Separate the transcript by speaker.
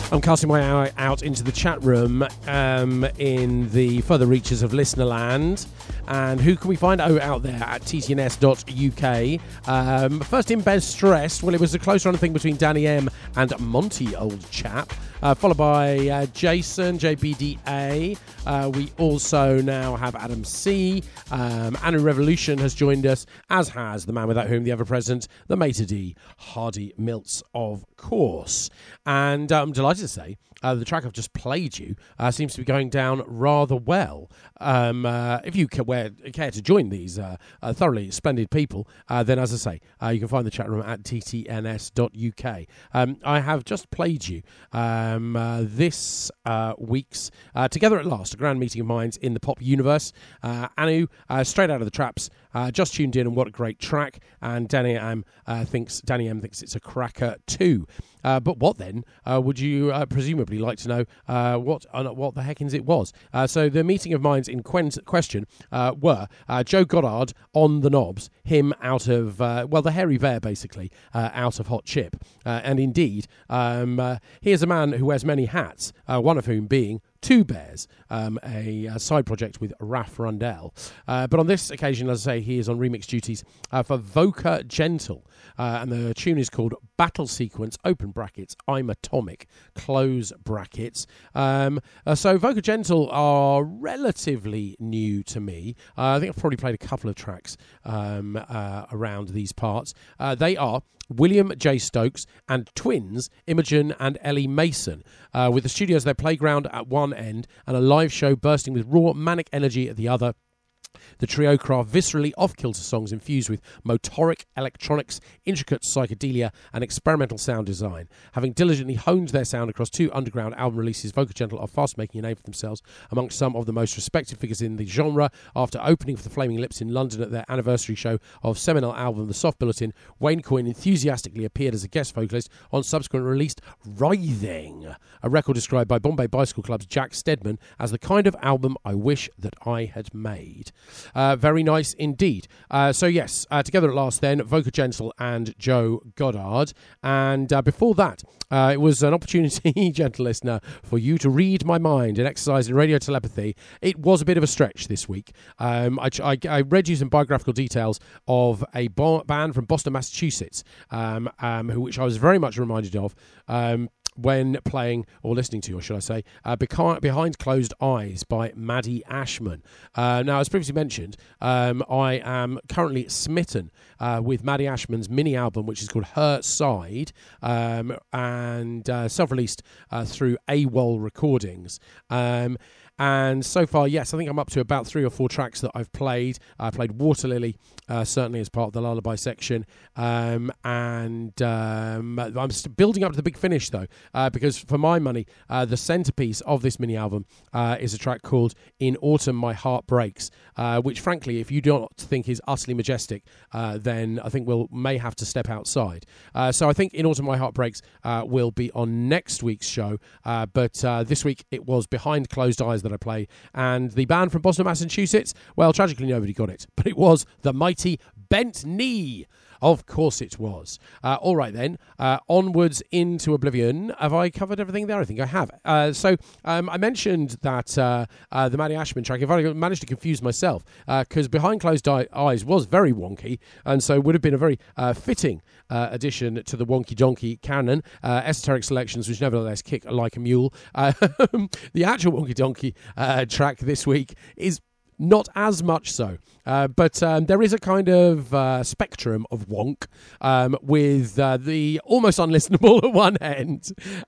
Speaker 1: I'm casting my eye out into the chat room in the further reaches of Listenerland. And who can we find? Oh, out there at ttns.uk. First in Best Stressed. Well, it was a close run thing between Danny M and Monty, old chap. Followed by Jason, JBDA. We also now have Adam C. Anu Revolution has joined us, as has the man without whom the ever-present, the Mater D, Hardy Milts, of course. And I'm delighted to say the track I've just played you seems to be going down rather well. If you care to join these thoroughly splendid people, then as I say, you can find the chat room at ttns.uk. I have just played you this week's Together at Last, a grand meeting of minds in the pop universe. Anu, straight out of the traps, just tuned in, and what a great track. And Danny M thinks it's a cracker too. But what then would you presumably like to know what the heckins it was? So the meeting of minds in question were Joe Goddard on the knobs, him out of, the hairy bear basically, out of Hot Chip. And indeed, he is a man who wears many hats, one of whom being Two Bears, a side project with Raf Rundell. But on this occasion, as I say, he is on remix duties for Voca Gentle. And the tune is called Battle Sequence, open brackets, I'm Atomic, close brackets. So Voca Gentle are relatively new to me. I think I've probably played a couple of tracks around these parts. They are William J. Stokes and twins Imogen and Ellie Mason, with the studio as their playground at one end and a live show bursting with raw manic energy at the other. The trio craft viscerally off-kilter songs infused with motoric electronics, intricate psychedelia, and experimental sound design. Having diligently honed their sound across two underground album releases, Voca Gentle are fast making a name for themselves amongst some of the most respected figures in the genre. After opening for the Flaming Lips in London at their anniversary show of seminal album The Soft Bulletin, Wayne Coyne enthusiastically appeared as a guest vocalist on subsequent released Writhing, a record described by Bombay Bicycle Club's Jack Stedman as the kind of album I wish that I had made. Very nice indeed. So yes, Together at Last then, Voca Gentle and Joe Goddard. And before that, it was an opportunity, gentle listener, for you to read my mind, an exercise in radio telepathy. It was a bit of a stretch this week. I read you some biographical details of a band from Boston, Massachusetts, which I was very much reminded of when playing, or listening to, or should I say, Behind Closed Eyes by Maddie Ashman. Now, as previously mentioned, I am currently smitten with Maddie Ashman's mini album, which is called Her Side, and self-released through AWOL Recordings. And so far, yes, I think I'm up to about 3 or 4 tracks that I've played. I played Water Lily, certainly as part of the Lullaby section. And I'm building up to the big finish, though, because for my money, the centerpiece of this mini album is a track called In Autumn My Heart Breaks, which, frankly, if you do not think is utterly majestic, then I think we may have to step outside. So I think In Autumn My Heart Breaks will be on next week's show. But this week, it was Behind Closed Eyes that I play, and the band from Boston, Massachusetts, well, tragically nobody got it, but it was the mighty Bent Knee. Of course it was. All right then, onwards into oblivion. Have I covered everything there? I think I have. So I mentioned that the Maddie Ashman track, if I managed to confuse myself, because Behind Closed Eyes was very wonky, and so would have been a very fitting addition to the Wonky Donkey canon. Esoteric selections, which nevertheless kick like a mule. The actual Wonky Donkey track this week is not as much so, but there is a kind of spectrum of wonk with the almost unlistenable at one end